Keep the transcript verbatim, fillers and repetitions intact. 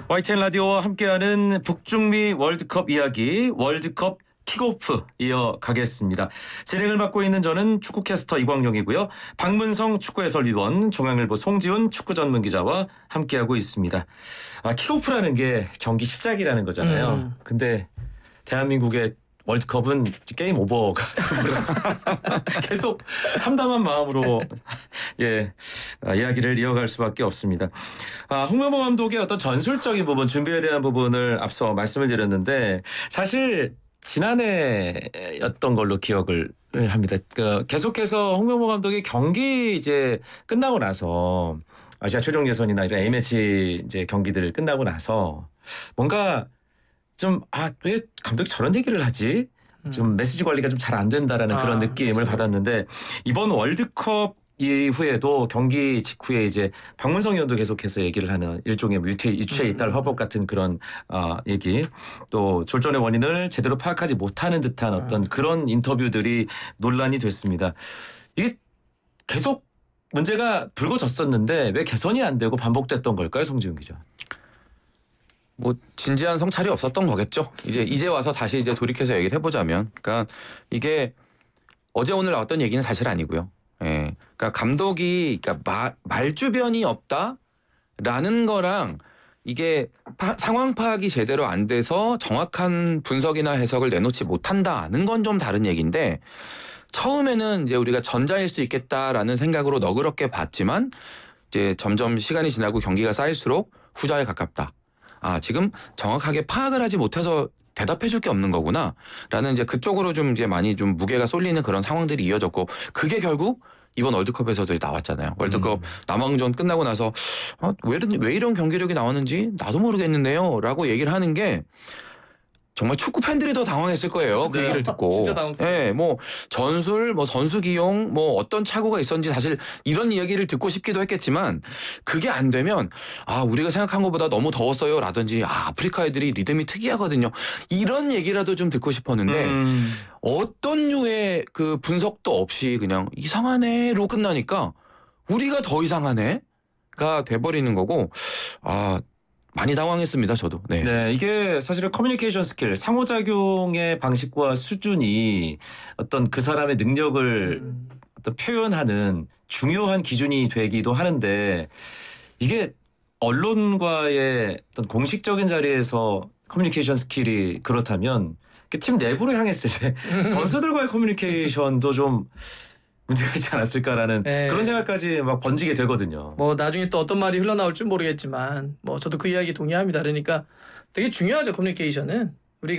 와이티엔 라디오와 함께하는 북중미 월드컵 이야기 월드컵 킥오프 이어가겠습니다. 진행을 맡고 있는 저는 축구캐스터 이광용이고요. 박문성 축구 해설위원, 중앙일보 송지훈 축구 전문 기자와 함께하고 있습니다. 아, 킥오프라는 게 경기 시작이라는 거잖아요. 음. 근데 대한민국의 월드컵은 게임 오버가 계속 참담한 마음으로 예 아, 이야기를 이어갈 수밖에 없습니다. 아, 홍명보 감독의 어떤 전술적인 부분, 준비에 대한 부분을 앞서 말씀을 드렸는데 사실 지난해였던 걸로 기억을 합니다. 그 계속해서 홍명보 감독이 경기 이제 끝나고 나서 아시아 최종 예선이나 이런 A매치 이제 경기들 끝나고 나서 뭔가 좀 아, 왜 감독이 저런 얘기를 하지? 좀 메시지 관리가 좀 잘 안 된다라는 아, 그런 느낌을 그렇죠. 받았는데 이번 월드컵 이후에도 경기 직후에 이제 박문성 의원도 계속해서 얘기를 하는 일종의 유체, 유체 이탈 화법 같은 그런 어, 얘기, 또 졸전의 원인을 제대로 파악하지 못하는 듯한 어떤 그런 인터뷰들이 논란이 됐습니다. 이게 계속 문제가 불거졌었는데 왜 개선이 안 되고 반복됐던 걸까요, 송지훈 기자? 뭐 진지한 성찰이 없었던 거겠죠. 이제 이제 와서 다시 이제 돌이켜서 얘기를 해보자면, 그러니까 이게 어제 오늘 나왔던 얘기는 사실 아니고요. 예, 그러니까 감독이 그러니까 마, 말주변이 없다라는 거랑 이게 파, 상황 파악이 제대로 안 돼서 정확한 분석이나 해석을 내놓지 못한다는 건 좀 다른 얘기인데, 처음에는 이제 우리가 전자일 수 있겠다라는 생각으로 너그럽게 봤지만 이제 점점 시간이 지나고 경기가 쌓일수록 후자에 가깝다. 아, 지금 정확하게 파악을 하지 못해서 대답해 줄 게 없는 거구나 라는 이제 그쪽으로 좀 이제 많이 좀 무게가 쏠리는 그런 상황들이 이어졌고, 그게 결국 이번 월드컵에서도 나왔잖아요. 월드컵 음. 남아공전 끝나고 나서 아, 왜, 이런- 왜 이런 경기력이 나왔는지 나도 모르겠는데요 라고 얘기를 하는 게 정말 축구 팬들이 더 당황했을 거예요. 그 네. 얘기를 듣고. 진짜 당황스러워요. 예, 뭐 전술, 뭐 선수 기용, 뭐 어떤 착오가 있었는지 사실 이런 이야기를 듣고 싶기도 했겠지만, 그게 안 되면 아, 우리가 생각한 것보다 너무 더웠어요 라든지, 아, 아프리카 애들이 리듬이 특이하거든요, 이런 얘기라도 좀 듣고 싶었는데 음. 어떤 류의 그 분석도 없이 그냥 이상하네로 끝나니까 우리가 더 이상하네가 돼버리는 거고, 아, 많이 당황했습니다, 저도. 네. 네, 이게 사실은 커뮤니케이션 스킬, 상호작용의 방식과 수준이 어떤 그 사람의 능력을 음. 어떤 표현하는 중요한 기준이 되기도 하는데, 이게 언론과의 어떤 공식적인 자리에서 커뮤니케이션 스킬이 그렇다면 팀 내부로 향했을 때 선수들과의 커뮤니케이션도 좀 문제가 있지 않았을까라는 네. 그런 생각까지 막 번지게 되거든요. 뭐 나중에 또 어떤 말이 흘러나올지 모르겠지만 뭐 저도 그 이야기 동의합니다. 그러니까 되게 중요하죠, 커뮤니케이션은.